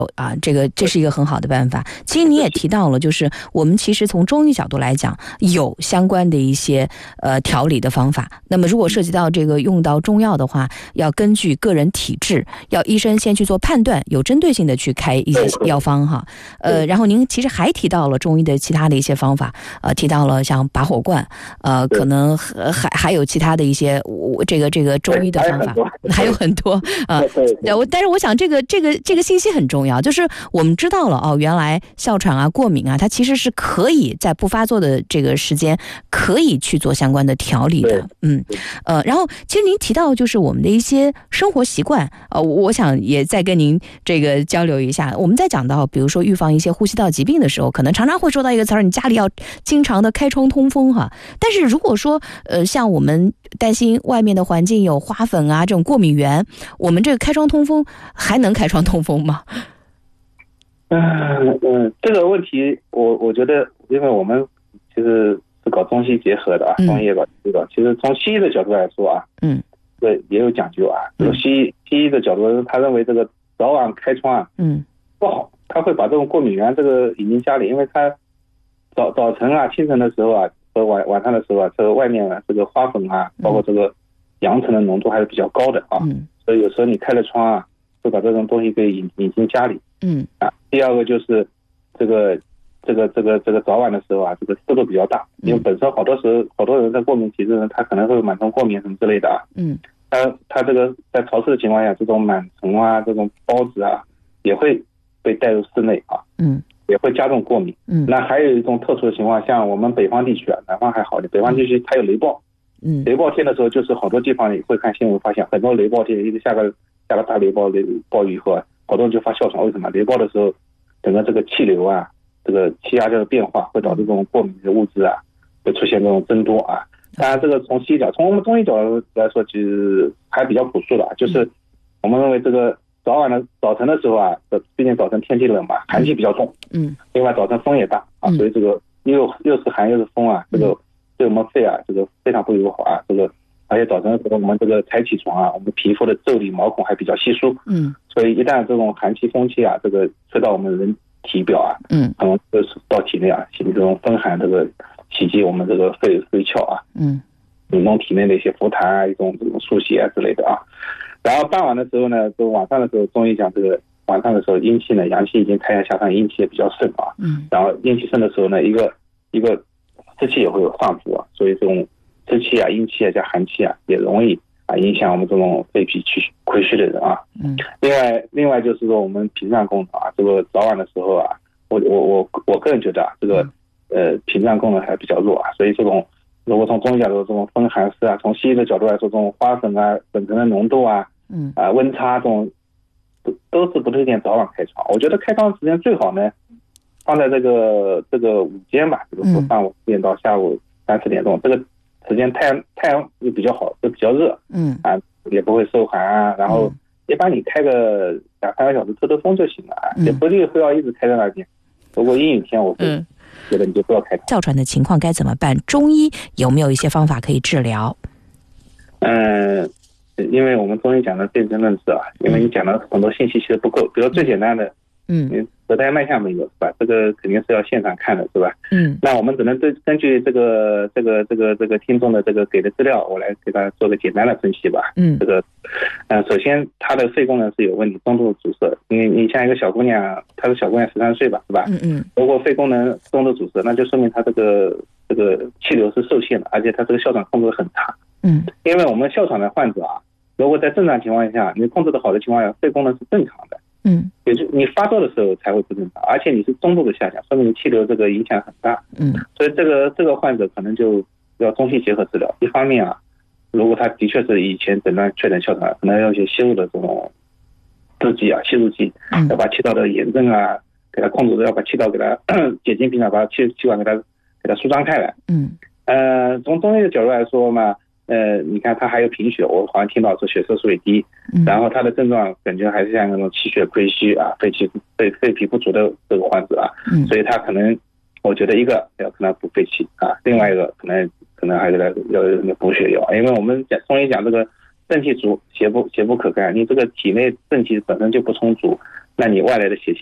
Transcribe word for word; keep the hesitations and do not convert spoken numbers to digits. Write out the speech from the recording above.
啊，这个这是一个很好的办法。其实你也提到了，就是我们其实从中医角度来讲，有相关的一些呃调理的方法。那么如果涉及到这个用到中药的话，要根据个人体质，要医生先去做判断，有针对性的去开一些药方哈。呃，然后您其实还提到了中医的其他的一些方法，呃，提到了像拔火罐，呃，可能还还有其他的一些这个这个中医的方法，还有很多啊。呃，但是我想这个这个这个信息很重要。就是我们知道了哦，原来哮喘啊、过敏啊，它其实是可以在不发作的这个时间可以去做相关的调理的。嗯，呃，然后其实您提到就是我们的一些生活习惯，呃，我想也再跟您这个交流一下。我们在讲到比如说预防一些呼吸道疾病的时候，可能常常会说到一个词儿，你家里要经常的开窗通风哈。但是如果说呃像我们担心外面的环境有花粉啊这种过敏源，我们这个开窗通风还能开窗通风吗？ 嗯嗯，这个问题我我觉得，因为我们其实是搞中西结合的啊，中医也搞西医的。其实从西医的角度来说啊，嗯，对，也有讲究啊。这个西医西医的角度，他认为这个早晚开窗啊，嗯，不好，他会把这种过敏源这个引进家里，因为他早早晨啊、清晨的时候啊和晚晚上的时候啊，这个外面啊这个花粉啊，包括这个扬尘的浓度还是比较高的啊，嗯，所以有时候你开了窗啊，会把这种东西给引引进家里。嗯啊，第二个就是这个这个这个这个早晚的时候啊，这个湿度比较大，因为本身好多时候好多人在过敏体质呢，他可能会有螨虫过敏什么之类的啊。嗯，他他这个在潮湿的情况下，这种螨虫啊、这种孢子啊，也会被带入室内啊。嗯，也会加重过敏。嗯，那还有一种特殊的情况，像我们北方地区啊，南方还好点，北方地区它有雷暴。嗯，雷暴天的时候，就是好多地方你会看新闻发现，很多雷暴天一个下个下个大雷暴雷暴雨以后啊，好多人就发哮喘。为什么？雷暴的时候，整个这个气流啊，这个气压这个变化会导致这种过敏的物质啊，会出现这种增多啊。当然，这个从西医角，从我们中医角度来说，其实还比较朴素的，就是我们认为这个早晚的早晨的时候啊，毕竟早晨天气冷嘛，寒气比较重。嗯。另外，早晨风也大啊，所以这个又又是寒又是风啊，这个对我们肺啊，这个非常不友好啊，这个。而且早晨的时候，我们这个才起床啊，我们皮肤的腠理毛孔还比较稀疏，嗯，所以一旦这种寒气、风气啊，这个吹到我们人体表啊，嗯，可能就是到体内啊，形成这种风寒，这个袭击我们这个肺肺窍啊，嗯，引动体内的一些浮痰啊，一种这种疏泄啊之类的啊。然后傍晚的时候呢，就晚上的时候，中医讲这个晚上的时候，阴气呢，阳气已经太阳下山，阴气也比较盛啊，嗯，然后阴气盛的时候呢，一个一个湿气也会有上浮啊，所以这种。湿气啊、阴气啊加寒气啊，也容易啊影响我们这种肺脾气亏虚的人啊。嗯。另外，另外就是说我们屏障功能啊，这个早晚的时候啊，我我我我个人觉得啊，这个呃屏障功能还比较弱啊，所以这种如果从中医角度这种风寒湿啊，从西医的角度来说，这种花粉啊、粉尘的浓度啊，嗯啊温差这种都都是不推荐早晚开窗。我觉得开窗时间最好呢，放在这个这个午间吧，比如说上午四点到下午三四点钟这个。时间太阳太阳又比较好，又比较热，嗯啊，也不会受寒啊。然后一般你开个两三个小时透透风就行了啊，也不一定非要一直开在那边。如果阴雨天，我会觉得你就不要开。 哮喘的情况该怎么办？中医有没有一些方法可以治疗？ 嗯，因为我们中医讲的辨证论治啊，因为你讲的很多信息其实不够，比如最简单的，嗯，舌苔脉象没有是吧？这个肯定是要现场看的是吧？嗯，那我们只能根根据这个这个这个这个听众的这个给的资料，我来给大家做个简单的分析吧。嗯，这个，呃，首先他的肺功能是有问题，中度阻塞。因为你像一个小姑娘，她是小姑娘十三岁吧，是吧？嗯嗯。如果肺功能中度阻塞，那就说明她这个这个气流是受限的，而且她这个哮喘控制很差。嗯，因为我们哮喘的患者啊，如果在正常情况下，你控制的好的情况下，肺功能是正常的。嗯，也就你发作的时候才会不正常，而且你是中度的下降，说明你气流这个影响很大。嗯，所以这个这个患者可能就要中西结合治疗。一方面啊，如果他的确是以前诊断确诊哮喘，可能要一些吸入的这种制剂啊、吸入剂，要把气道的炎症啊给他控制，要把气道给他减轻屏障，把气气管给他给他舒张开来。嗯，呃，从中医的角度来说嘛。呃，你看他还有贫血，我好像听到说血色素也低，嗯、然后他的症状感觉还是像那种气血亏虚啊、肺气肺肺脾不足的这个患者啊，嗯、所以他可能，我觉得一个要可能补肺气啊，另外一个可能可能还是来要要补血药，因为我们讲中医讲这个正气足，邪不邪不可干。你这个体内正气本身就不充足，那你外来的邪气